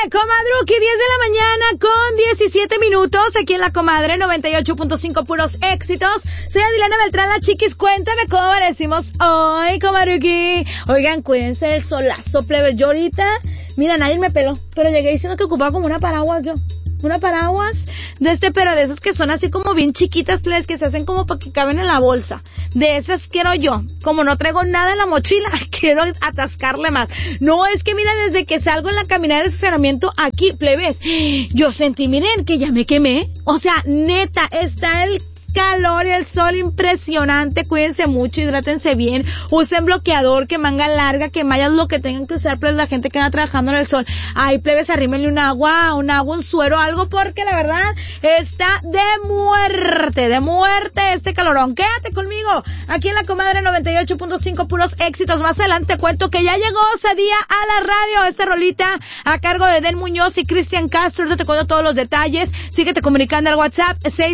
Comadruki, 10 de la mañana con 17 minutos, aquí en La Comadre 98.5, puros éxitos. Soy Adilana Beltrán, la chiquis, cuéntame cómo amanecimos hoy, Comadruki. Oigan, cuídense del solazo, plebe. Yo ahorita, mira, nadie me peló, pero llegué diciendo que ocupaba como una paraguas yo. Una paraguas pero de esas que son así como bien chiquitas, plebes, que se hacen como para que caben en la bolsa. De esas quiero yo. Como no traigo nada en la mochila, quiero atascarle más. No, es que mira, desde que salgo en la caminada de estacionamiento aquí, plebes, yo sentí, miren, que ya me quemé. O sea, neta, está el calor y el sol impresionante. Cuídense mucho, hidrátense bien, usen bloqueador, que manga larga, que mallas, lo que tengan que usar, pues la gente que anda trabajando en el sol. Ay, plebes, arrímenle un agua, un suero, algo, porque la verdad está de muerte este calorón. Quédate conmigo, aquí en La Comadre 98.5, puros éxitos. Más adelante te cuento que ya llegó Sadía a la radio, esta rolita a cargo de Den Muñoz y Cristian Castro. Te cuento todos los detalles. Síguete comunicando al WhatsApp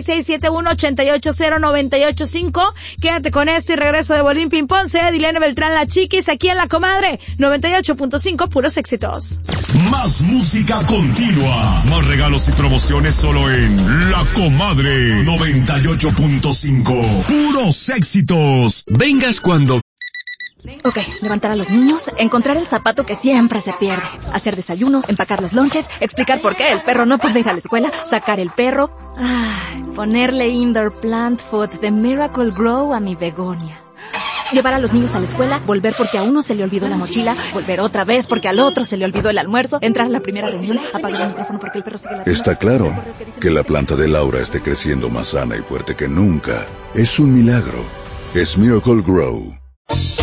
6671-880-985. Quédate con este y regreso de Bolín Ping Pong. Soy Adilana Beltrán, la chiquis, aquí en La Comadre 98.5, puros éxitos. Más música continua, más regalos y promociones solo en La Comadre 98.5, puros éxitos. Vengas cuando... Ok, levantar a los niños, encontrar el zapato que siempre se pierde, hacer desayuno, empacar los lonches, explicar por qué el perro no puede ir a la escuela, sacar el perro, ponerle indoor plant food de Miracle Grow a mi begonia. Llevar a los niños a la escuela, volver porque a uno se le olvidó la mochila, volver otra vez porque al otro se le olvidó el almuerzo, entrar a la primera reunión, apagar el micrófono porque el perro sigue ladrando. Está claro que la planta de Laura esté creciendo más sana y fuerte que nunca. Es un milagro. Es Miracle Grow.